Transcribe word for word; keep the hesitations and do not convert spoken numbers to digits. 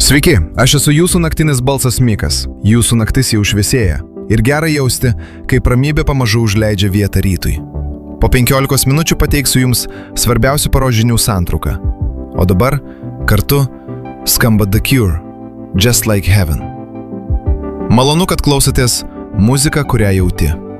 Sveiki, aš esu jūsų naktinis balsas Mikas. Jūsų naktis jau šviesėja. Ir gera jausti, kaip ramybė pamažu užleidžia vietą rytui. Po penkiolikos minučių pateiksiu jums svarbiausių paros žinių santrauką. O dabar kartu skamba The Cure, Just Like Heaven. Malonu, kad klausotės muziką, kurią jauti.